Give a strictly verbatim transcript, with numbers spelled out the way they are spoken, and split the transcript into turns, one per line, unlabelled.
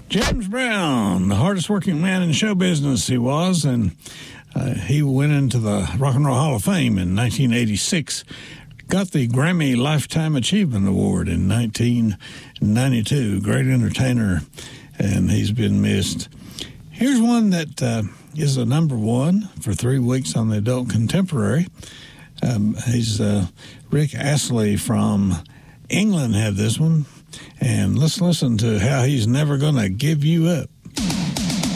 James Brown, the hardest working man in show business he was, and uh, he went into the Rock and Roll Hall of Fame in nineteen eighty-six. Got the Grammy Lifetime Achievement Award in nineteen ninety-two. Great entertainer, and he's been missed. Here's one that uh, is a number one for three weeks on the Adult Contemporary. Um, he's uh, Rick Astley from England had this one. And let's listen to How He's Never Gonna Give You Up.